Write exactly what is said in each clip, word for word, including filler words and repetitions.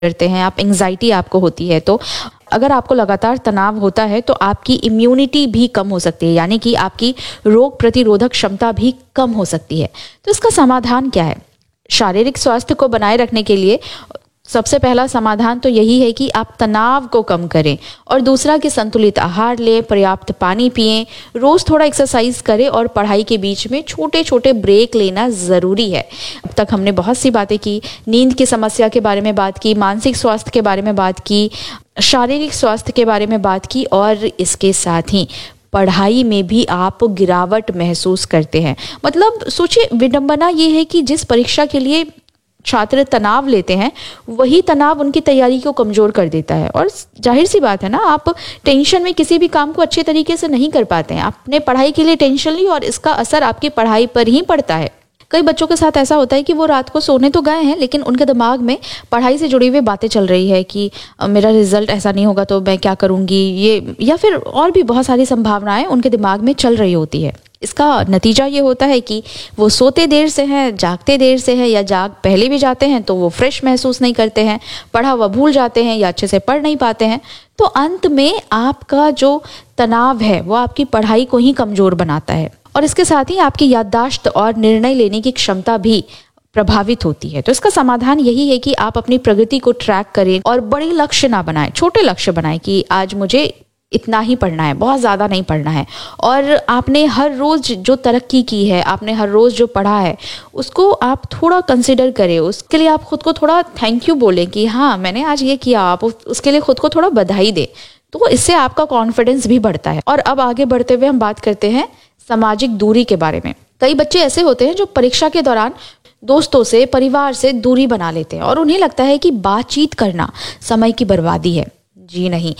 करते हैं, आप एंजाइटी आपको होती है, तो अगर आपको लगातार तनाव होता है तो आपकी इम्यूनिटी भी कम हो सकती है, यानी कि आपकी रोग प्रतिरोधक क्षमता भी कम हो सकती है। तो इसका समाधान क्या है? शारीरिक स्वास्थ्य को बनाए रखने के लिए सबसे पहला समाधान तो यही है कि आप तनाव को कम करें, और दूसरा कि संतुलित आहार लें, पर्याप्त पानी पिएं, रोज थोड़ा एक्सरसाइज करें और पढ़ाई के बीच में छोटे छोटे ब्रेक लेना ज़रूरी है। अब तक हमने बहुत सी बातें की, नींद की समस्या के बारे में बात की, मानसिक स्वास्थ्य के बारे में बात की, शारीरिक स्वास्थ्य के बारे में बात की, और इसके साथ ही पढ़ाई में भी आप गिरावट महसूस करते हैं। मतलब सोचिए, विडंबना ये है कि जिस परीक्षा के लिए छात्र तनाव लेते हैं वही तनाव उनकी तैयारी को कमजोर कर देता है। और जाहिर सी बात है ना, आप टेंशन में किसी भी काम को अच्छे तरीके से नहीं कर पाते हैं। आपने पढ़ाई के लिए टेंशन ली और इसका असर आपकी पढ़ाई पर ही पड़ता है। कई बच्चों के साथ ऐसा होता है कि वो रात को सोने तो गए हैं, लेकिन उनके दिमाग में पढ़ाई से जुड़ी हुई बातें चल रही है कि मेरा रिजल्ट ऐसा नहीं होगा तो मैं क्या करूंगी, ये या फिर और भी बहुत सारी संभावनाएं उनके दिमाग में चल रही होती है। इसका नतीजा ये होता है कि वो सोते देर से हैं, जागते देर से हैं, या जाग पहले भी जाते हैं तो वो फ्रेश महसूस नहीं करते हैं, पढ़ा हुआ भूल जाते हैं या अच्छे से पढ़ नहीं पाते हैं। तो अंत में आपका जो तनाव है वो आपकी पढ़ाई को ही कमजोर बनाता है, और इसके साथ ही आपकी याददाश्त और निर्णय लेने की क्षमता भी प्रभावित होती है। तो इसका समाधान यही है कि आप अपनी प्रगति को ट्रैक करें और बड़े लक्ष्य ना बनाएं, छोटे लक्ष्य बनाएं कि आज मुझे इतना ही पढ़ना है, बहुत ज़्यादा नहीं पढ़ना है। और आपने हर रोज़ जो तरक्की की है, आपने हर रोज़ जो पढ़ा है, उसको आप थोड़ा कंसिडर करें। उसके लिए आप खुद को थोड़ा थैंक यू बोलें कि हाँ मैंने आज ये किया, आप उसके लिए खुद को थोड़ा बधाई दें। तो इससे आपका कॉन्फिडेंस भी बढ़ता है। और अब आगे बढ़ते हुए हम बात करते हैं सामाजिक दूरी के बारे में। कई बच्चे ऐसे होते हैं जो परीक्षा के दौरान दोस्तों से, परिवार से दूरी बना लेते हैं और उन्हें लगता है कि बातचीत करना समय की बर्बादी है। जी नहीं,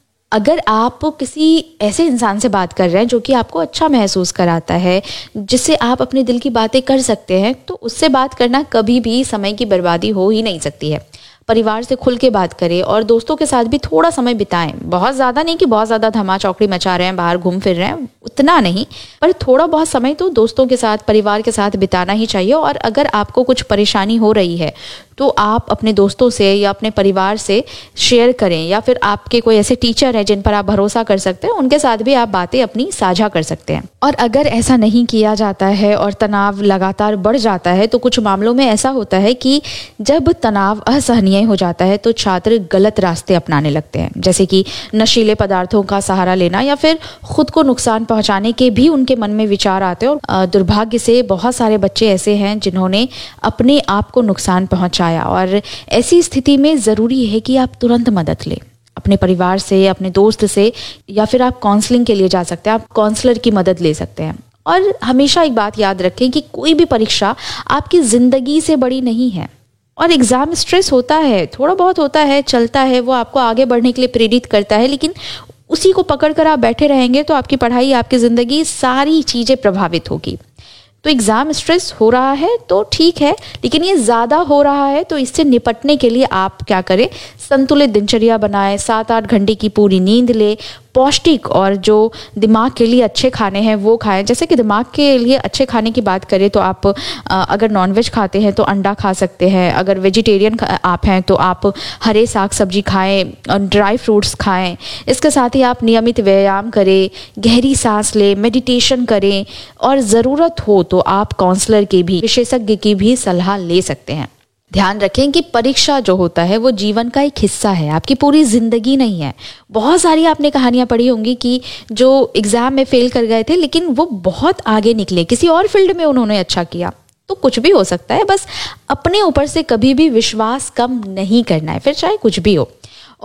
अगर आप किसी ऐसे इंसान से बात कर रहे हैं जो कि आपको अच्छा महसूस कराता है, जिससे आप अपने दिल की बातें कर सकते हैं, तो उससे बात करना कभी भी समय की बर्बादी हो ही नहीं सकती है। परिवार से खुल के बात करें और दोस्तों के साथ भी थोड़ा समय बिताएं। बहुत ज़्यादा नहीं कि बहुत ज़्यादा धमा चौकड़ी मचा रहे हैं, बाहर घूम फिर रहे हैं, उतना नहीं, पर थोड़ा बहुत समय तो दोस्तों के साथ, परिवार के साथ बिताना ही चाहिए। और अगर आपको कुछ परेशानी हो रही है तो आप अपने दोस्तों से या अपने परिवार से शेयर करें, या फिर आपके कोई ऐसे टीचर हैं जिन पर आप भरोसा कर सकते हैं, उनके साथ भी आप बातें अपनी साझा कर सकते हैं। और अगर ऐसा नहीं किया जाता है और तनाव लगातार बढ़ जाता है, तो कुछ मामलों में ऐसा होता है कि जब तनाव असहनीय हो जाता है तो छात्र गलत रास्ते अपनाने लगते हैं, जैसे कि नशीले पदार्थों का सहारा लेना, या फिर खुद को नुकसान पहुंचाने के भी उनके मन में विचार आते हैं। और दुर्भाग्य से बहुत सारे बच्चे ऐसे हैं जिन्होंने अपने आप को नुकसान पहुंचाया, और ऐसी स्थिति में ज़रूरी है कि आप तुरंत मदद लें अपने परिवार से, अपने दोस्त से, या फिर आप काउंसलिंग के लिए जा सकते हैं, आप काउंसलर की मदद ले सकते हैं। और हमेशा एक बात याद रखें कि कोई भी परीक्षा आपकी ज़िंदगी से बड़ी नहीं है। और एग्ज़ाम स्ट्रेस होता है, थोड़ा बहुत होता है, चलता है, वो आपको आगे बढ़ने के लिए प्रेरित करता है, लेकिन उसी को पकड़ कर आप बैठे रहेंगे तो आपकी पढ़ाई, आपकी ज़िंदगी, सारी चीज़ें प्रभावित होगी। तो एग्ज़ाम स्ट्रेस हो रहा है तो ठीक है, लेकिन ये ज़्यादा हो रहा है तो इससे निपटने के लिए आप क्या करें, संतुलित दिनचर्या बनाएं, सात आठ घंटे की पूरी नींद ले, पौष्टिक और जो दिमाग के लिए अच्छे खाने हैं वो खाएं। जैसे कि दिमाग के लिए अच्छे खाने की बात करें तो आप अगर नॉनवेज खाते हैं तो अंडा खा सकते हैं, अगर वेजिटेरियन आप हैं तो आप हरे साग सब्जी खाएं, ड्राई फ्रूट्स खाएं। इसके साथ ही आप नियमित व्यायाम करें, गहरी सांस लें, मेडिटेशन करें, और ज़रूरत हो तो आप काउंसलर की भी, विशेषज्ञ की भी सलाह ले सकते हैं। ध्यान रखें कि परीक्षा जो होता है वो जीवन का एक हिस्सा है, आपकी पूरी जिंदगी नहीं है। बहुत सारी आपने कहानियां पढ़ी होंगी कि जो एग्जाम में फेल कर गए थे लेकिन वो बहुत आगे निकले, किसी और फील्ड में उन्होंने अच्छा किया। तो कुछ भी हो सकता है, बस अपने ऊपर से कभी भी विश्वास कम नहीं करना है, फिर चाहे कुछ भी हो।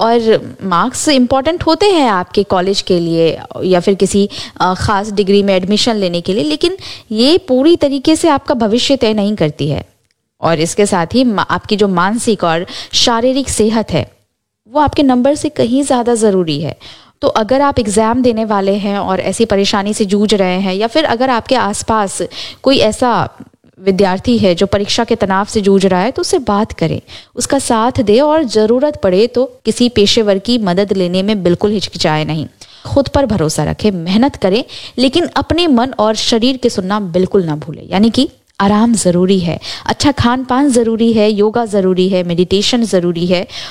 और मार्क्स इम्पॉर्टेंट होते हैं आपके कॉलेज के लिए या फिर किसी ख़ास डिग्री में एडमिशन लेने के लिए, लेकिन ये पूरी तरीके से आपका भविष्य तय नहीं करती है। और इसके साथ ही आपकी जो मानसिक और शारीरिक सेहत है वो आपके नंबर से कहीं ज़्यादा ज़रूरी है। तो अगर आप एग्ज़ाम देने वाले हैं और ऐसी परेशानी से जूझ रहे हैं, या फिर अगर आपके आसपास कोई ऐसा विद्यार्थी है जो परीक्षा के तनाव से जूझ रहा है, तो उससे बात करें, उसका साथ दें, और ज़रूरत पड़े तो किसी पेशेवर की मदद लेने में बिल्कुल हिचकिचाए नहीं। खुद पर भरोसा रखें, मेहनत करें, लेकिन अपने मन और शरीर की सुनना बिल्कुल ना भूलें। यानी कि आराम ज़रूरी है, अच्छा खान पान ज़रूरी है, योगा ज़रूरी है, मेडिटेशन ज़रूरी है